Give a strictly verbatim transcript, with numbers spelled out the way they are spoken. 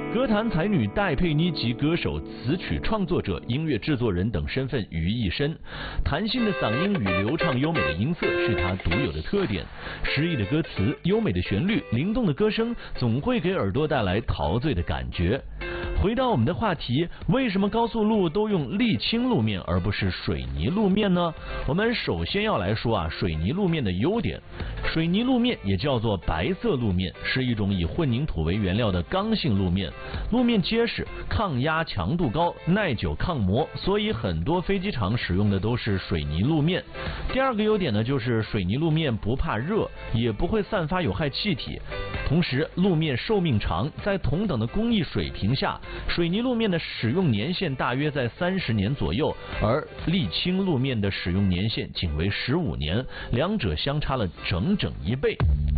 歌坛才女戴佩妮集歌手、词曲创作者、音乐制作人等身份于一身，弹性的嗓音与流畅优美的音色是她独有的特点。诗意的歌词、优美的旋律、灵动的歌声，总会给耳朵带来陶醉的感觉。回到我们的话题，为什么高速路都用沥青路面而不是水泥路面呢？我们首先要来说啊，水泥路面的优点。水泥路面也叫做白色路面，是一种以混凝土为原料的刚性路面，路面结实、抗压强度高、耐久抗磨，所以很多飞机场使用的都是水泥路面。第二个优点呢，就是水泥路面不怕热，也不会散发有害气体。同时，路面寿命长，在同等的工艺水平下，水泥路面的使用年限大约在三十年左右，而沥青路面的使用年限仅为十五年，两者相差了整整一倍。